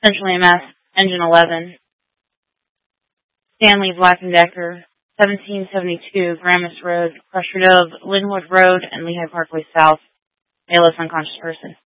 Central EMS, Engine 11. Stanley Black & Decker, 1772 Gramis Road, Crusher Dove, Linwood Road, and Lehigh Parkway South. Male unconscious person.